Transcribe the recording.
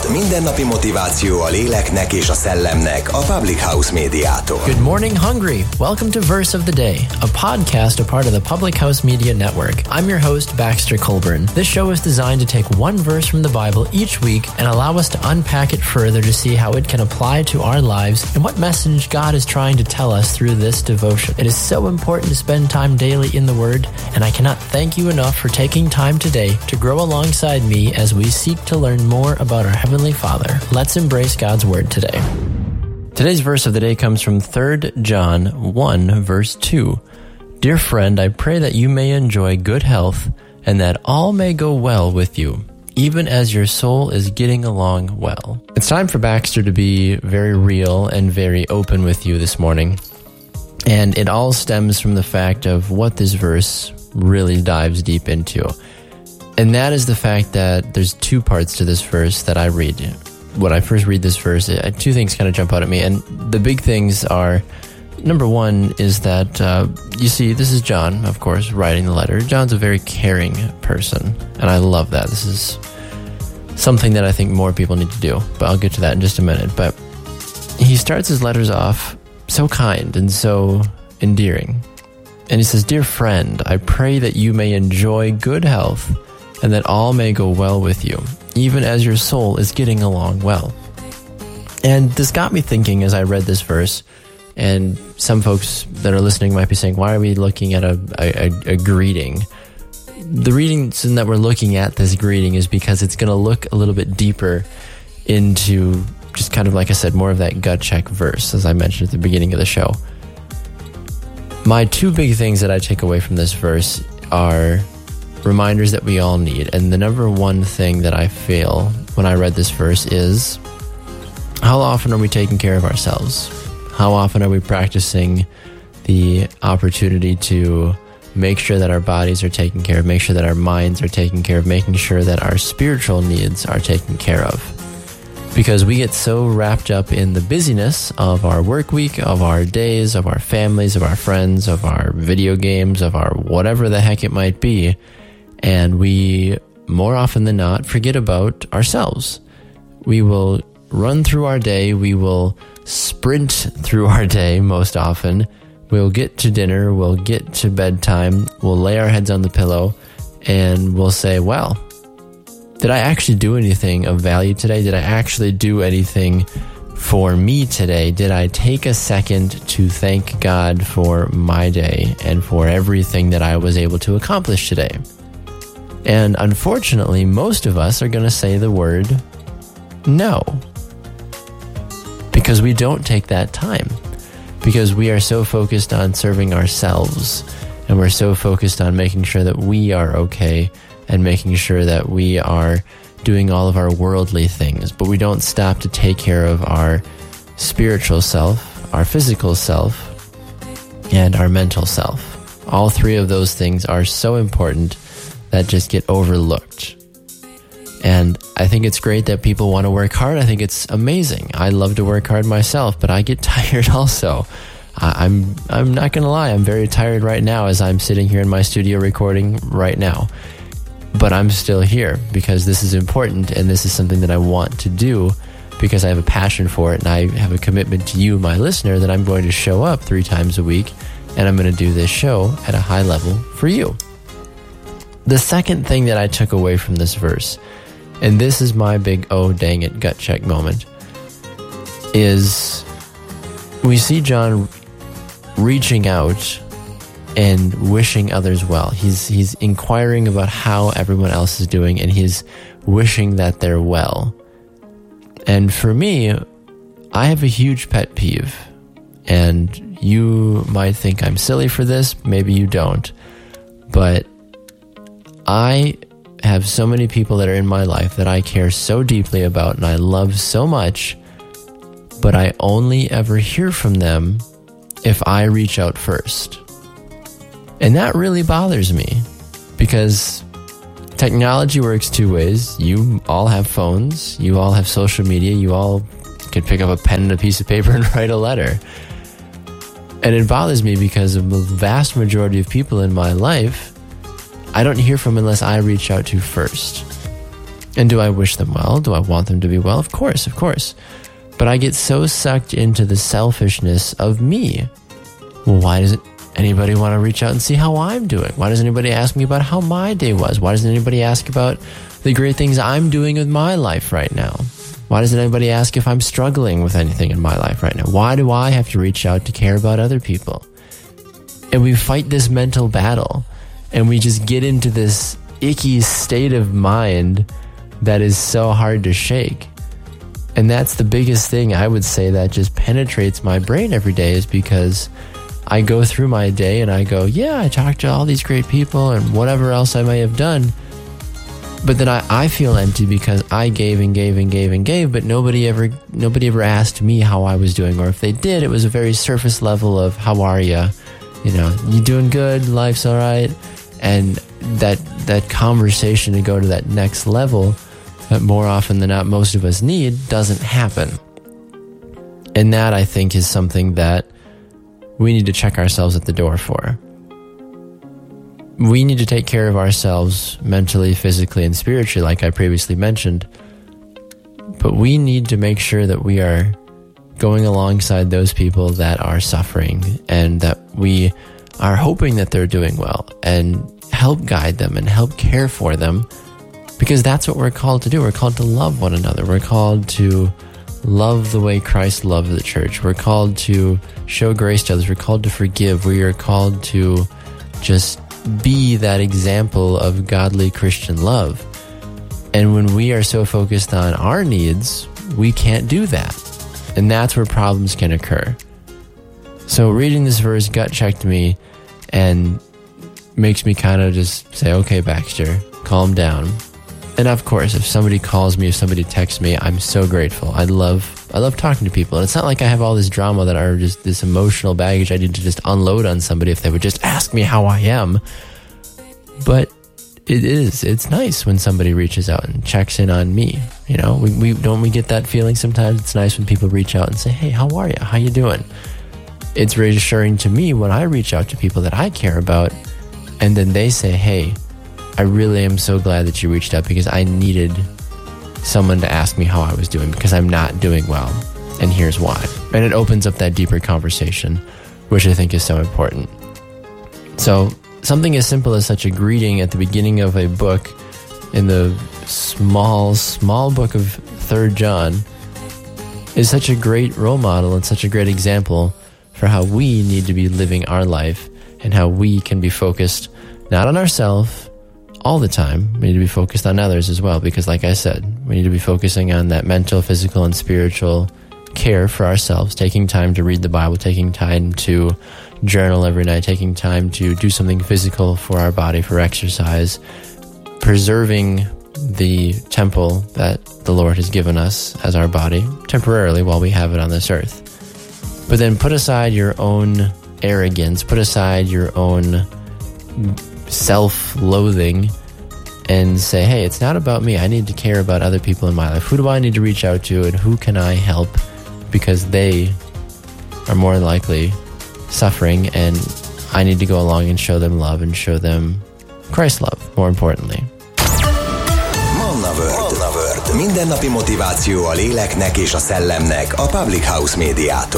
Podcast mindennapi motiváció a léleknek és a szellemnek a Public House Médiától. Good morning, Hungary. Welcome to Verse of the Day, a podcast a part of the Public House Media Network. I'm your host, Baxter Colburn. This show is designed to take one verse from the Bible each week and allow us to unpack it further to see how it can apply to our lives and what message God is trying to tell us through this devotion. It is so important to spend time daily in the Word, and I cannot thank you enough for taking time today to grow alongside me as we seek to learn more about our Heavenly Father. Let's embrace God's Word today. Today's verse of the day comes from 3 John 1, verse 2. Dear friend, I pray that you may enjoy good health and that all may go well with you, even as your soul is getting along well. It's time for Baxter to be very real and very open with you this morning. And it all stems from the fact of what this verse really dives deep into. And that is the fact that there's two parts to this verse that I read. When I first read this verse, two things kind of jump out at me. And the big things are, number one is that, you see, this is John, of course, writing the letter. John's a very caring person, and I love that. This is something that I think more people need to do, but I'll get to that in just a minute. But he starts his letters off so kind and so endearing. And he says, Dear friend, I pray that you may enjoy good health and that all may go well with you, even as your soul is getting along well. And this got me thinking as I read this verse, and some folks that are listening might be saying, why are we looking at a greeting? The reason that we're looking at this greeting is because it's going to look a little bit deeper into just kind of, like I said, more of that gut check verse, as I mentioned at the beginning of the show. My two big things that I take away from this verse are reminders that we all need. And the number one thing that I feel when I read this verse is, how often are we taking care of ourselves? How often are we practicing the opportunity to make sure that our bodies are taken care of, make sure that our minds are taken care of, making sure that our spiritual needs are taken care of? Because we get so wrapped up in the busyness of our work week, of our days, of our families, of our friends, of our video games, of our whatever the heck it might be, and we, more often than not, forget about ourselves. We will run through our day. We will sprint through our day most often. We'll get to dinner. We'll get to bedtime. We'll lay our heads on the pillow, and we'll say, well, did I actually do anything of value today? Did I actually do anything for me today? Did I take a second to thank God for my day and for everything that I was able to accomplish today? And unfortunately, most of us are going to say the word no. Because we don't take that time. Because we are so focused on serving ourselves. And we're so focused on making sure that we are okay and making sure that we are doing all of our worldly things. But we don't stop to take care of our spiritual self, our physical self, and our mental self. All three of those things are so important that just get overlooked. And I think it's great that people want to work hard. I think it's amazing. I love to work hard myself, but I get tired also. I'm not going to lie. I'm very tired right now as I'm sitting here in my studio recording right now. But I'm still here because this is important and this is something that I want to do because I have a passion for it and I have a commitment to you, my listener, that I'm going to show up 3 times a week and I'm going to do this show at a high level for you. The second thing that I took away from this verse, and this is my big, oh dang it, gut check moment, is we see John reaching out and wishing others well. He's inquiring about how everyone else is doing, and he's wishing that they're well. And for me, I have a huge pet peeve, and you might think I'm silly for this, maybe you don't, but I have so many people that are in my life that I care so deeply about and I love so much, but I only ever hear from them if I reach out first. And that really bothers me because technology works two ways. You all have phones, you all have social media, you all can pick up a pen and a piece of paper and write a letter. And it bothers me because of the vast majority of people in my life I don't hear from unless I reach out to first. And do I wish them well? Do I want them to be well? Of course. But I get so sucked into the selfishness of me. Well, why doesn't anybody want to reach out and see how I'm doing? Why doesn't anybody ask me about how my day was? Why doesn't anybody ask about the great things I'm doing with my life right now? Why doesn't anybody ask if I'm struggling with anything in my life right now? Why do I have to reach out to care about other people? And we fight this mental battle, and we just get into this icky state of mind that is so hard to shake. And that's the biggest thing I would say that just penetrates my brain every day, is because I go through my day and I go, yeah, I talked to all these great people and whatever else I may have done. But then I feel empty because I gave and gave and gave and gave, but nobody ever asked me how I was doing. Or if they did, it was a very surface level of, how are you? You doing good? Life's all right? And that conversation to go to that next level that more often than not most of us need doesn't happen. And that, I think, is something that we need to check ourselves at the door for. We need to take care of ourselves mentally, physically, and spiritually, like I previously mentioned. But we need to make sure that we are going alongside those people that are suffering, and that we are hoping that they're doing well, and help guide them and help care for them, because that's what we're called to do. We're called to love one another. We're called to love the way Christ loved the church. We're called to show grace to others. We're called to forgive. We are called to just be that example of godly Christian love. And when we are so focused on our needs, we can't do that. And that's where problems can occur. So reading this verse gut checked me and makes me kind of just say, okay, Baxter, calm down. And of course, if somebody calls me, if somebody texts me, I'm so grateful. I love talking to people. And it's not like I have all this drama that are just this emotional baggage I need to just unload on somebody if they would just ask me how I am. But it's nice when somebody reaches out and checks in on me. We get that feeling sometimes. It's nice when people reach out and say, hey, how are you? How you doing? It's reassuring to me when I reach out to people that I care about, and then they say, hey, I really am so glad that you reached out, because I needed someone to ask me how I was doing, because I'm not doing well, and here's why. And it opens up that deeper conversation, which I think is so important. So something as simple as such a greeting at the beginning of a book, in the small book of 3rd John, is such a great role model and such a great example for how we need to be living our life, and how we can be focused not on ourselves all the time. We need to be focused on others as well, because like I said, we need to be focusing on that mental, physical, and spiritual care for ourselves, taking time to read the Bible, taking time to journal every night, taking time to do something physical for our body, for exercise, preserving the temple that the Lord has given us as our body temporarily while we have it on this earth. But then put aside your own arrogance, put aside your own self-loathing, and say, hey, it's not about me. I need to care about other people in my life. Who do I need to reach out to, and who can I help, because they are more than likely suffering, and I need to go along and show them love and show them Christ's love, more importantly. Manna World. Mindennapi motiváció a léleknek és a szellemnek a Public House Médiától.